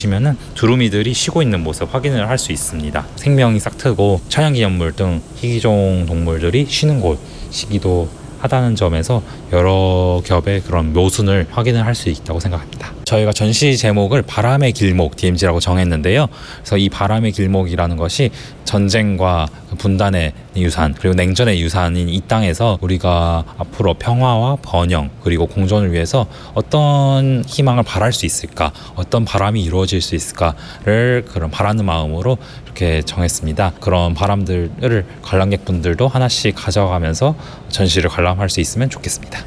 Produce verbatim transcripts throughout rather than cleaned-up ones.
보시면은 두루미들이 쉬고 있는 모습 확인을 할 수 있습니다. 생명이 싹트고 차양기념물 등 희귀종 동물들이 쉬는 곳이기도 하다는 점에서 여러 겹의 그런 묘순을 확인을 할 수 있다고 생각합니다. 저희가 전시 제목을 바람의 길목 디엠지라고 정했는데요. 그래서 이 바람의 길목이라는 것이 전쟁과 분단의 유산 그리고 냉전의 유산인 이 땅에서 우리가 앞으로 평화와 번영 그리고 공존을 위해서 어떤 희망을 바랄 수 있을까, 어떤 바람이 이루어질 수 있을까를 그런 바라는 마음으로 이렇게 정했습니다. 그런 바람들을 관람객분들도 하나씩 가져가면서 전시를 관람할 수 있으면 좋겠습니다.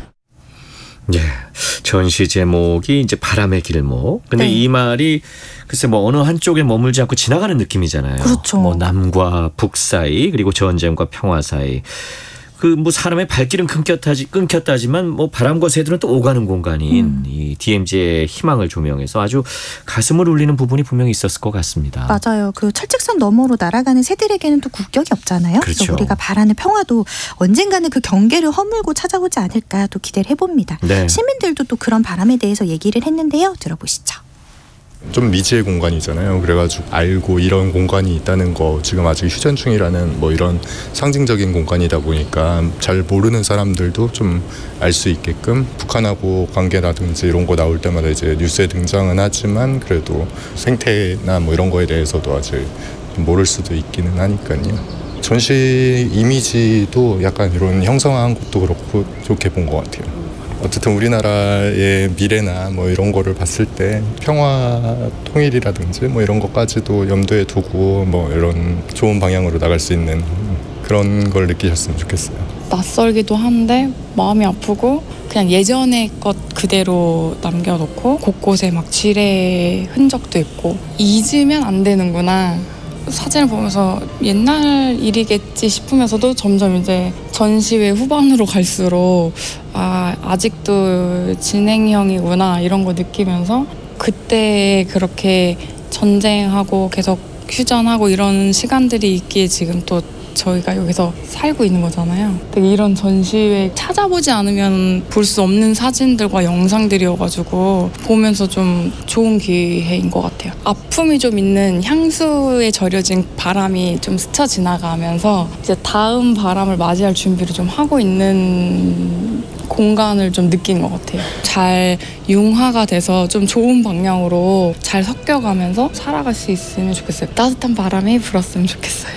예, 전시 제목이 이제 바람의 길목. 근데 네. 이 말이 글쎄 뭐 어느 한쪽에 머물지 않고 지나가는 느낌이잖아요. 그렇죠. 뭐 남과 북 사이 그리고 전쟁과 평화 사이. 그 뭐 사람의 발길은 끊겼다지 끊겼다지만 뭐 바람과 새들은 또 오가는 공간인 음. 이 디엠지의 희망을 조명해서 아주 가슴을 울리는 부분이 분명히 있었을 것 같습니다. 맞아요. 그 철책선 너머로 날아가는 새들에게는 또 국격이 없잖아요. 그렇죠. 그래서 우리가 바라는 평화도 언젠가는 그 경계를 허물고 찾아오지 않을까 또 기대를 해봅니다. 네. 시민들도 또 그런 바람에 대해서 얘기를 했는데요. 들어보시죠. 좀 미지의 공간이잖아요. 그래가지고 알고 이런 공간이 있다는 거 지금 아직 휴전 중이라는 뭐 이런 상징적인 공간이다 보니까 잘 모르는 사람들도 좀 알 수 있게끔 북한하고 관계라든지 이런 거 나올 때마다 이제 뉴스에 등장은 하지만 그래도 생태나 뭐 이런 거에 대해서도 아직 모를 수도 있기는 하니까요. 전시 이미지도 약간 이런 형성한 것도 그렇고 좋게 본 것 같아요. 어쨌든 우리나라의 미래나 뭐 이런 거를 봤을 때 평화 통일이라든지 뭐 이런 것까지도 염두에 두고 뭐 이런 좋은 방향으로 나갈 수 있는 그런 걸 느끼셨으면 좋겠어요. 낯설기도 한데 마음이 아프고 그냥 예전의 것 그대로 남겨놓고 곳곳에 막 지뢰 흔적도 있고 잊으면 안 되는구나. 사진을 보면서 옛날 일이겠지 싶으면서도 점점 이제 전시회 후반으로 갈수록 아, 아직도 진행형이구나 이런 거 느끼면서 그때 그렇게 전쟁하고 계속 휴전하고 이런 시간들이 있기에 지금 또 저희가 여기서 살고 있는 거잖아요. 되게 이런 전시회 찾아보지 않으면 볼 수 없는 사진들과 영상들이어가지고 보면서 좀 좋은 기회인 것 같아요. 아픔이 좀 있는 향수에 절여진 바람이 좀 스쳐 지나가면서 이제 다음 바람을 맞이할 준비를 좀 하고 있는 공간을 좀 느낀 것 같아요. 잘 융화가 돼서 좀 좋은 방향으로 잘 섞여가면서 살아갈 수 있으면 좋겠어요. 따뜻한 바람이 불었으면 좋겠어요.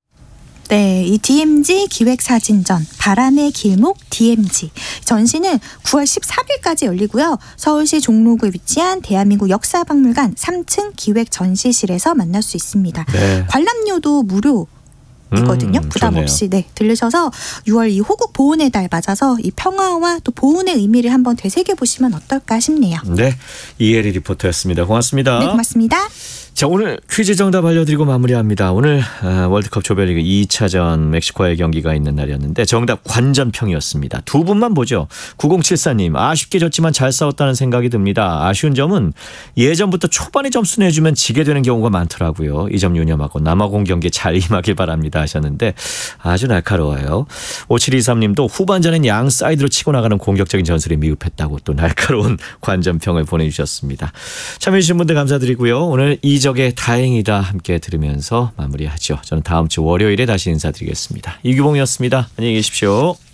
네, 이 디엠지 기획사진전 바람의 길목 디엠지 전시는 구월 십삼일까지 열리고요. 서울시 종로구에 위치한 대한민국 역사박물관 삼 층 기획전시실에서 만날 수 있습니다. 네. 관람료도 무료 이거든요. 음, 부담 없이 네 들르셔서 유월 이 호국 보훈의 달 맞아서 이 평화와 또 보훈의 의미를 한번 되새겨 보시면 어떨까 싶네요. 네, 이혜리 리포터였습니다. 고맙습니다. 네, 고맙습니다. 자, 오늘 퀴즈 정답 알려드리고 마무리합니다. 오늘 월드컵 조별리그 이 차전 멕시코와의 경기가 있는 날이었는데 정답 관전평이었습니다. 두 분만 보죠. 구공칠사님 아쉽게 졌지만 잘 싸웠다는 생각이 듭니다. 아쉬운 점은 예전부터 초반에 점수 내주면 지게 되는 경우가 많더라고요. 이 점 유념하고 남아공 경기에 잘 임하길 바랍니다 하셨는데 아주 날카로워요. 오칠이삼님도 후반전엔 양 사이드로 치고 나가는 공격적인 전술이 미흡했다고 또 날카로운 관전평을 보내주셨습니다. 참여해주신 분들 감사드리고요. 오늘 이 적의 다행이다 함께 들으면서 마무리하죠. 저는 다음 주 월요일에 다시 인사드리겠습니다. 이규봉이었습니다. 안녕히 계십시오.